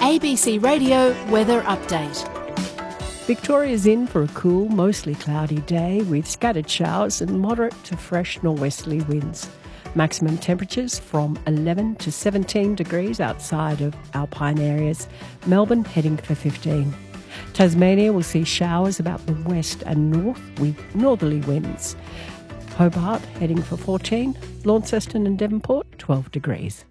ABC Radio weather update. Victoria's in for a cool, mostly cloudy day with scattered showers and moderate to fresh norwesterly winds. Maximum temperatures from 11 to 17 degrees outside of alpine areas. Melbourne heading for 15. Tasmania will see showers about the west and north with northerly winds. Hobart heading for 14. Launceston and Devonport 12 degrees.